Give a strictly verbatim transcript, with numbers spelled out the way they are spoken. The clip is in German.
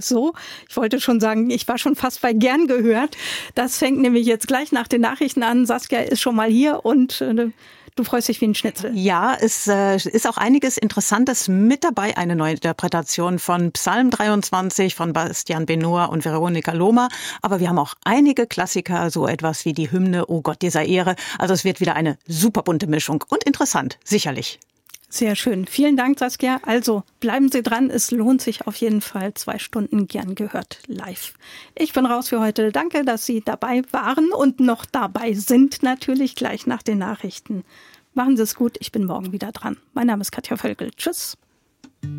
so. Ich wollte schon sagen, ich war schon fast bei gern gehört. Das fängt nämlich jetzt gleich nach den Nachrichten an. Saskia ist schon mal hier und äh, du freust dich wie ein Schnitzel. Ja, es äh, ist auch einiges Interessantes mit dabei. Eine neue Interpretation von Psalm dreiundzwanzig von Bastian Benoit und Veronika Lohmer. Aber wir haben auch einige Klassiker, so etwas wie die Hymne O Gott, dir sei Ehre. Also es wird wieder eine super bunte Mischung und interessant, sicherlich. Sehr schön. Vielen Dank, Saskia. Also bleiben Sie dran. Es lohnt sich auf jeden Fall. Zwei Stunden gern gehört live. Ich bin raus für heute. Danke, dass Sie dabei waren und noch dabei sind. Natürlich gleich nach den Nachrichten. Machen Sie es gut. Ich bin morgen wieder dran. Mein Name ist Katja Völkel. Tschüss.